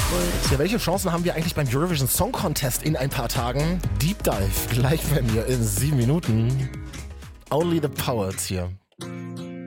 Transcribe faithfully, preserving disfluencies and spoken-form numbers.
Ja, welche Chancen haben wir eigentlich beim Eurovision Song Contest in ein paar Tagen? Deep Dive gleich bei mir in sieben Minuten. Only the Power hier.